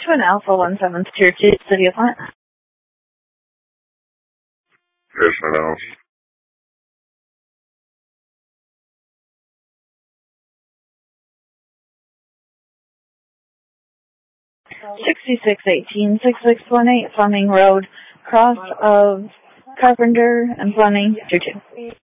Twin Alpha 17th Tier 2, City of Flint. Yes, ma'am. 6618 6618 Fleming Road, cross of Carpenter and Fleming, 2-2.